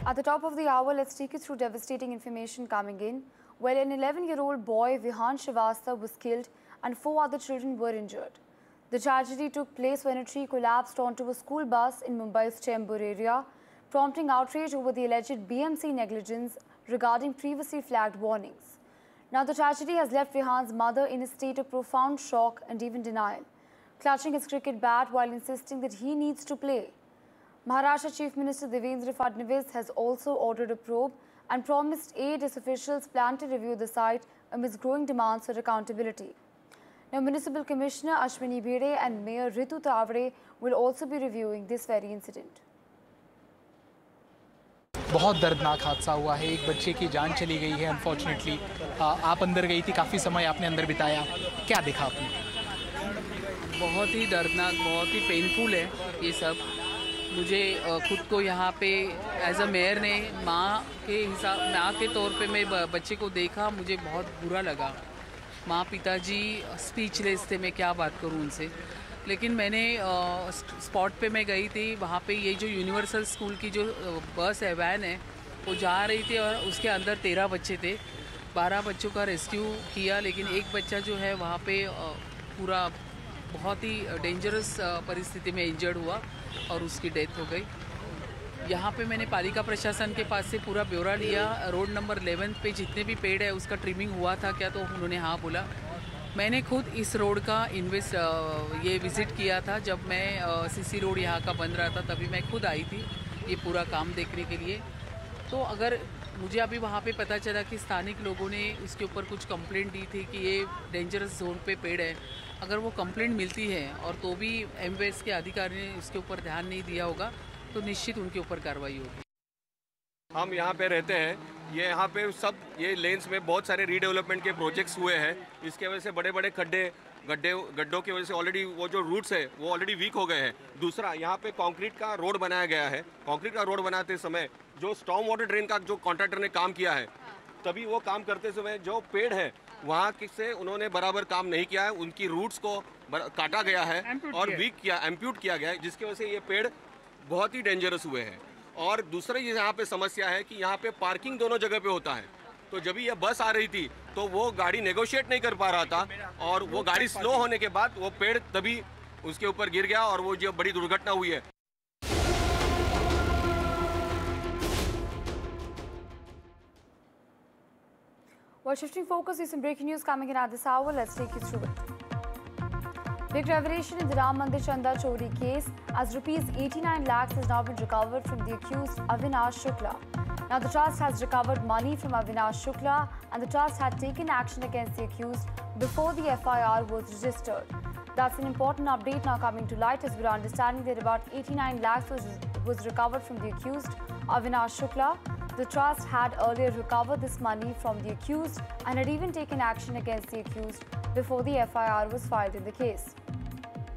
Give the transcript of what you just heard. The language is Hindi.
At the top of the hour, let's take you through devastating information coming in. Well, an 11-year-old boy, Vihan Shrivastava, was killed and 4 other children were injured. The tragedy took place when a tree collapsed onto a school bus in Mumbai's Chembur area, prompting outrage over the alleged BMC negligence regarding previously flagged warnings. Now, the tragedy has left Vihan's mother in a state of profound shock and even denial, clutching his cricket bat while insisting that he needs to play. Maharashtra Chief Minister Devendra Fadnavis has also ordered a probe and promised aid as officials plan to review the site amidst growing demands for accountability. Now, Municipal Commissioner Ashwini Bhede and Mayor Ritu Tavade will also be reviewing this very incident. बहुत दर्दनाक हादसा हुआ है। एक बच्चे की जान चली गई है अनफॉर्चुनेटली। आप अंदर गई थी, काफ़ी समय आपने अंदर बिताया, क्या देखा आपने? बहुत ही दर्दनाक, बहुत ही पेनफुल है ये सब। मुझे खुद को यहाँ पे एज अ मेयर ने माँ के तौर पे मैं बच्चे को देखा, मुझे बहुत बुरा लगा। माँ पिताजी स्पीचलेस थे, मैं क्या बात करूँ उनसे। लेकिन मैंने स्पॉट पे मैं गई थी, वहाँ पे ये जो यूनिवर्सल स्कूल की जो बस है, वैन है, वो जा रही थी और उसके अंदर 13 बच्चे थे। 12 बच्चों का रेस्क्यू किया, लेकिन एक बच्चा जो है वहाँ पे पूरा बहुत ही डेंजरस परिस्थिति में इंजर्ड हुआ और उसकी डेथ हो गई। यहाँ पे मैंने पालिका प्रशासन के पास से पूरा ब्यौरा लिया। रोड नंबर 11 पे जितने भी पेड़ है उसका ट्रिमिंग हुआ था क्या, तो उन्होंने हाँ बोला। मैंने खुद इस रोड का ये विज़िट किया था जब मैं सीसी रोड यहाँ का बन रहा था, तभी मैं खुद आई थी ये पूरा काम देखने के लिए। तो अगर मुझे अभी वहाँ पे पता चला कि स्थानिक लोगों ने इसके ऊपर कुछ कंप्लेंट दी थी कि ये डेंजरस जोन पे पेड़ है, अगर वो कंप्लेंट मिलती है और तो भी एमवेस के अधिकारी ने इसके ऊपर ध्यान नहीं दिया होगा तो निश्चित उनके ऊपर कार्रवाई होगी। हम यहाँ पे रहते हैं, ये यहाँ पे सब ये लेन्स में बहुत सारे रीडेवलपमेंट के प्रोजेक्ट्स हुए हैं। इसके वजह से बड़े बड़े गड्ढों की वजह से ऑलरेडी वो जो रूट्स है वो ऑलरेडी वीक हो गए हैं। दूसरा, यहाँ पे कंक्रीट का रोड बनाया गया है। कंक्रीट का रोड बनाते समय जो स्टॉर्म वाटर ड्रेन का जो कॉन्ट्रैक्टर ने काम किया है, तभी वो काम करते समय जो पेड़ है वहाँ से उन्होंने बराबर काम नहीं किया है। उनकी रूट्स को काटा गया है और एम्प्यूट किया गया है, जिसकी वजह से ये पेड़ बहुत ही डेंजरस हुए हैं। और दूसरी यहाँ पे समस्या है कि यहाँ पे पार्किंग दोनों जगह पे होता है, तो जब ये बस आ रही थी तो वो गाड़ी नेगोशिएट नहीं कर पा रहा था और वो गाड़ी स्लो होने के बाद वो पेड़ तभी उसके ऊपर गिर गया और वो जो बड़ी दुर्घटना हुई है। Well, shifting focus, is some breaking news coming in at this hour. Let's take you through it. Big revelation in the Ram Mandir Chanda Chori case, as rupees 89 lakhs has now been recovered from the accused Avinash Shukla. Now, the trust has recovered money from Avinash Shukla and the trust had taken action against the accused before the FIR was registered. That's an important update now coming to light, as we're understanding that about 89 lakhs was recovered from the accused Avinash Shukla. The trust had earlier recovered this money from the accused and had even taken action against the accused before the FIR was filed in the case.